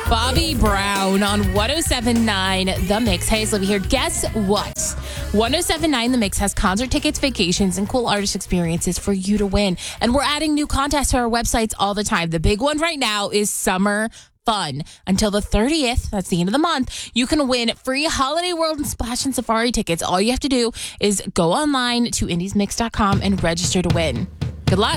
Bobby Brown on 107.9 The Mix. Hey, it's Libby here. Guess what? 107.9 The Mix has concert tickets, vacations, and cool artist experiences for you to win. And we're adding new contests to our websites all the time. The big one right now is Summer Fun. Until the 30th, that's the end of the month, you can win free Holiday World and Splash and Safari tickets. All you have to do is go online to indiesmix.com and register to win. Good luck.